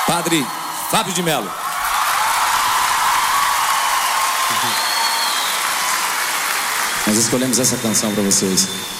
Padre Fábio de Melo. Nós escolhemos essa canção para vocês.